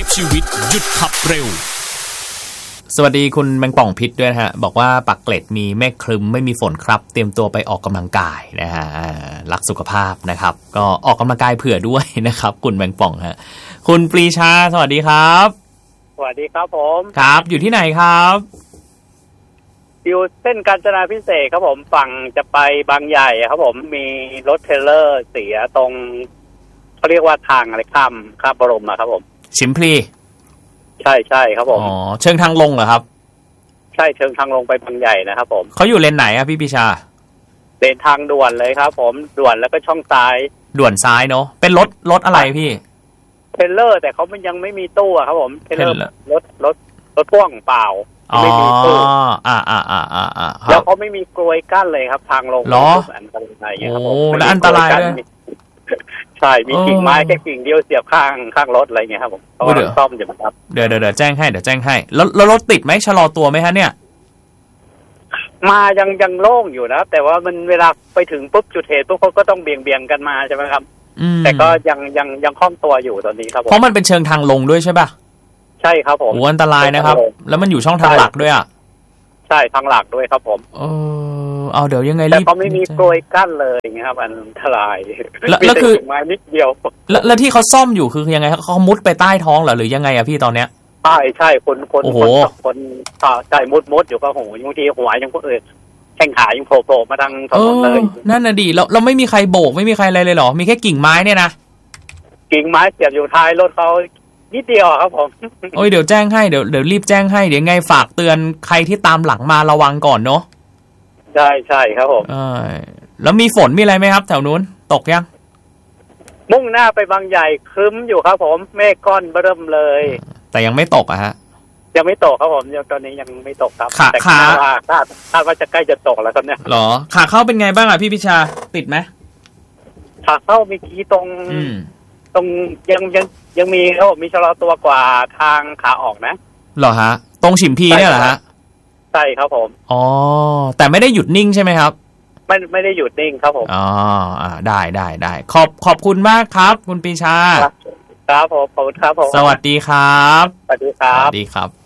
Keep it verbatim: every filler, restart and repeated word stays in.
ชีวิตหยุดขับเร็วสวัสดีคุณแมงป่องพิษด้วยนะฮะบอกว่าปากเกร็ดมีเมฆครึ้มไม่มีฝนครับเตรียมตัวไปออกกำลังกายนะฮะรักสุขภาพนะครับก็ออกกำลังกายเผื่อด้วยนะครับคุณแมงป่องฮะคุณปรีชาสวัสดีครับสวัสดีครับผมครับอยู่ที่ไหนครับอยู่เส้นกาญจนาภิเษกครับผมฝั่งจะไปบางใหญ่ครับผมมีรถเทรลเลอร์เสียตรงเขาเรียกว่าทางอะไรข้ามข้ามบรมอะครับผมชิมพลีใช่ใช่ครับผมอ๋อเชิงทางลงเหรอครับใช่เชิงทางลงไปบางใหญ่นะครับผมเขาอยู่เลนไหนอะพี่ปิชาเลนทางด่วนเลยครับผมด่วนแล้วก็ช่องซ้ายด่วนซ้ายเนาะเป็นรถรถอะไรพี่เทรลเลอร์แต่เขามันยังไม่มีตู้อะครับผมเทรลเลอร์รถรถรถพ่วงเปล่าไม่มีตู้อ่าอ่าอ่าอ่าอ่าแล้วเขาไม่มีกลวยกั้นเลยครับทางลงล้ออันตรายครับผมโอ้แล้วอันตรายด้วยใช่มีกิ่งไม้แค่กิ่งเดียวเสียบข้างข้างรถอะไรเงี้ยครับผมต้องซ่อมอยู่ครับเดี๋ยวเดี๋ยวแจ้งให้เดี๋ยวแจ้งให้แล้วแล้วรถติดไหมชะลอตัวไหมฮะเนี่ยมายังยังโล่งอยู่นะแต่ว่ามันเวลาไปถึงปุ๊บจุดเหตุปุ๊บเขาก็ต้องเบี่ยงเบี่ยงกันมาใช่ไหมครับแต่ก็ยังยังยังคล่องตัวอยู่ตอนนี้ครับผมเพราะมันเป็นเชิงทางลงด้วยใช่ป่ะใช่ครับผมโอ้อันตรายนะครับแล้วมันอยู่ช่องทางหลักด้วยอ่ะใช่ทางหลักด้วยครับผมเออเอาเดี๋ยวยังไงรีบแต่เขาไม่มีกลวยกั้นเลยอย่างเงี้ยครับอันตรายแล้วคือไม้นิดเดียวแล้วแล้วที่เขาซ่อมอยู่คือยังไงเขามุดไปใต้ท้องเหรอหรือยังไงอะพี่ตอนเนี้ยใช่ใช่คนคนคนคนใช่มุดมุดอยู่ก็โหบางทีหัวยังก็เออแข้งขายังโผล่มาทางถนนเลยนั่นน่ะดิแล้วเราไม่มีใครโบกไม่มีใครอะไรเลยเหรอมีแค่กิ่งไม้เนี่ยนะกิ่งไม้เสียบอยู่ท้ายรถเขานิดเดียวครับผมโอ้ยเดี๋ยวแจ้งให้เดี๋ยวเดี๋ยวรีบแจ้งให้เดี๋ยวไงฝากเตือนใครที่ตามหลังมาระวังก่อนเนาะใช่ใช่ครับผมเออแล้วมีฝนมีอะไรไหมครับแถวนู้นตกยังมุ่งหน้าไปบางใหญ่ครึ้มอยู่ครับผมเมฆก้อนเริ่มเลยแต่ยังไม่ตกอะฮะยังไม่ตกครับผมยังตอนนี้ยังไม่ตกครับขาขาคาดคาดว่าจะใกล้จะตกแล้วครับเนี่ยหรอขาเข้าเป็นไงบ้างอะพี่พิชาติดไหมขาเข้ามีกี้ตรงตรงยังยังยังมีครับผมมีชะลอตัวกว่าทางขาออกนะเหรอฮะตรงฉิมพีเนี่ยเหรอฮะใช่ครับผมอ๋อแต่ไม่ได้หยุดนิ่งใช่ไหมครับไม่ไม่ได้หยุดนิ่งครับผมอ๋ออ่าได้ได้ได้ขอบขอบคุณมากครับคุณปีชาครับผมขอบคุณครับผมสวัสดีครับสวัสดีครับสวัสดีครับ